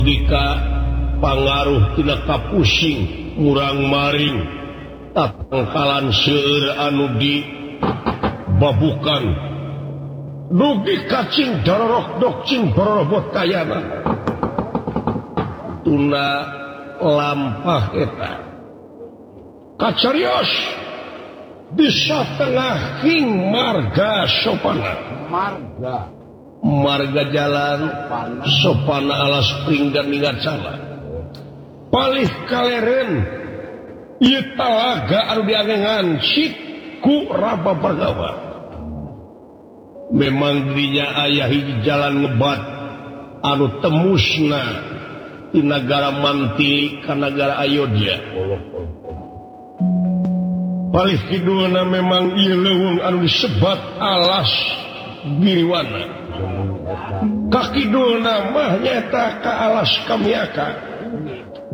jika pangaruh tidak pusing murang maring tatangkalan seueur anu di babukan dugi kacing darorok dokcing borobot kayana tuna lampah eta kacarios bisa tengahing marga sopana marga jalan sopana alas pringgan ningacana palih kaleren ieu talaga anu diangengan cik ku raba pergawa memang dirinya aya hiji jalan ngebat anu temusna di negara Mantili ka negara Ayodhya palih kidulna memang ieu leuweung anu disebat alas Giriwana ka kidulna mah nyaeta ka alas Kamiaka